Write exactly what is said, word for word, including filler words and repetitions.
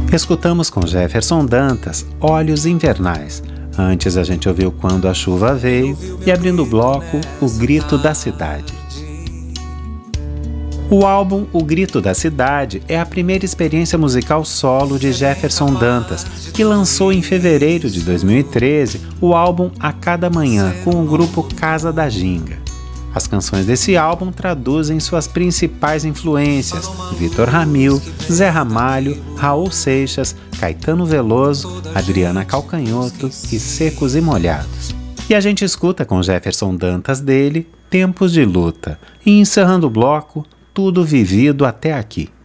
Escutamos com Jefferson Dantas, Olhos Invernais. Antes a gente ouviu Quando a Chuva Veio e, abrindo o bloco, O Grito da Cidade. O álbum O Grito da Cidade é a primeira experiência musical solo de Jefferson Dantas, que lançou em fevereiro de dois mil e treze o álbum A Cada Manhã com o grupo Casa da Ginga. As canções desse álbum traduzem suas principais influências: Vitor Ramil, Zé Ramalho, Raul Seixas, Caetano Veloso, Adriana Calcanhoto e Secos e Molhados. E a gente escuta com Jefferson Dantas dele Tempos de Luta e, encerrando o bloco, Tudo Vivido Até Aqui.